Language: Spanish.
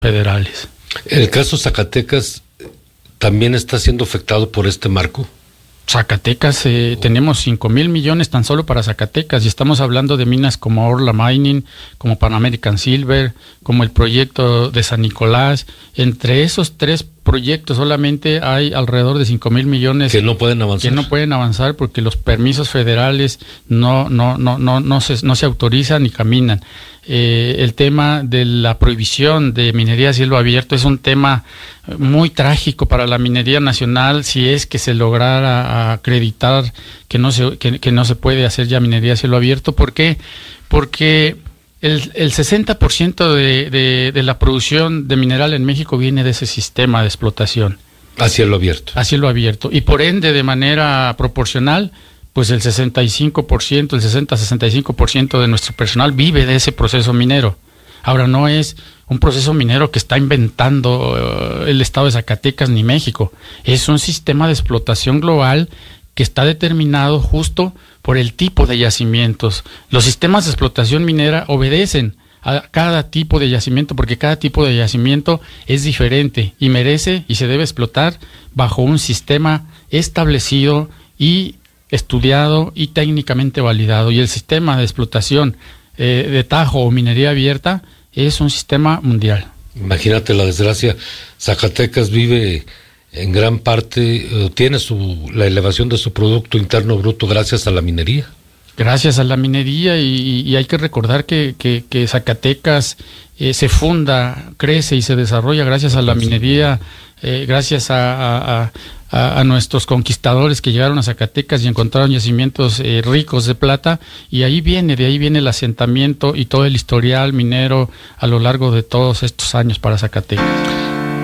federales. ¿El caso Zacatecas también está siendo afectado por este marco? Zacatecas, tenemos 5,000 millones tan solo para Zacatecas, y estamos hablando de minas como Orla Mining, como Pan American Silver, como el proyecto de San Nicolás. Entre esos 3 proyectos solamente hay alrededor de 5,000 millones que no pueden avanzar, porque los permisos federales no se autorizan ni caminan. El tema de la prohibición de minería a cielo abierto es un tema muy trágico para la minería nacional, si es que se lograra acreditar que no se puede hacer ya minería a cielo abierto. ¿Por qué? Porque el 60% de la producción de mineral en México viene de ese sistema de explotación. A cielo abierto. A cielo abierto. Y por ende, de manera proporcional, pues el 60-65% de nuestro personal vive de ese proceso minero. Ahora, no es un proceso minero que está inventando el estado de Zacatecas ni México. Es un sistema de explotación global que está determinado justo por el tipo de yacimientos. Los sistemas de explotación minera obedecen a cada tipo de yacimiento, porque cada tipo de yacimiento es diferente y merece y se debe explotar bajo un sistema establecido y estudiado y técnicamente validado. Y el sistema de explotación de tajo o minería abierta es un sistema mundial. Imagínate la desgracia. Zacatecas vive en gran parte, tiene la elevación de su Producto Interno Bruto gracias a la minería. Gracias a la minería, y hay que recordar que Zacatecas se funda, crece y se desarrolla gracias a la minería, gracias a nuestros conquistadores que llegaron a Zacatecas y encontraron yacimientos ricos de plata, y de ahí viene el asentamiento y todo el historial minero a lo largo de todos estos años para Zacatecas.